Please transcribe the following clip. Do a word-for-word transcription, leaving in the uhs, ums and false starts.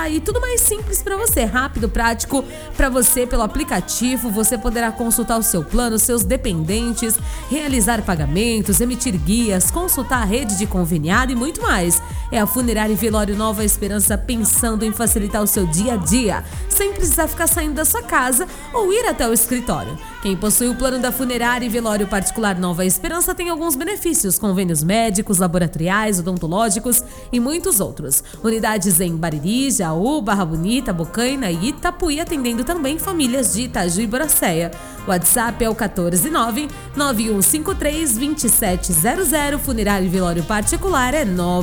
e tudo mais simples para você, rápido, prático para você pelo aplicativo. Você poderá consultar o seu plano, seus dependentes, realizar pagamentos, emitir guias, consultar a rede de conveniado e muito mais. É a Funerária e Velório Nova Esperança pensando em facilitar o seu dia a dia, sem precisar ficar saindo da sua casa ou ir até o escritório. Quem possui o plano da Funerária e Velório Particular Nova Esperança tem alguns benefícios, convênios médicos, laboratoriais, odontológicos e muitos outros. Unidades em Bariri, Jaú, Barra Bonita, Bocaina e Itapuí, atendendo também famílias de Itaju e Boracéia. O WhatsApp é o um quatro nove nove um cinco três dois sete zero zero. Funerária e Velório Particular é nove